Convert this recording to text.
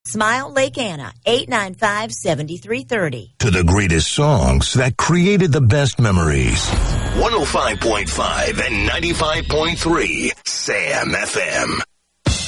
Smile Lake Anna, 895-7330. To the greatest songs that created the best memories. 105.5 and 95.3 Sam FM.